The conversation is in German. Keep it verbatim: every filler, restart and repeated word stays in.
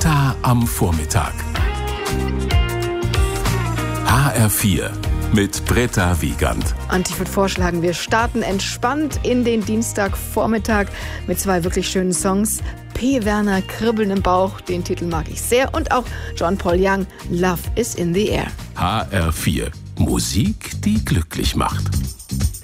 Britta am Vormittag. H R vier mit Britta Wiegand. Und ich würde vorschlagen, wir starten entspannt in den Dienstagvormittag mit zwei wirklich schönen Songs. P. Werner, Kribbeln im Bauch, den Titel mag ich sehr. Und auch John Paul Young, Love is in the Air. H R vier, Musik, die glücklich macht.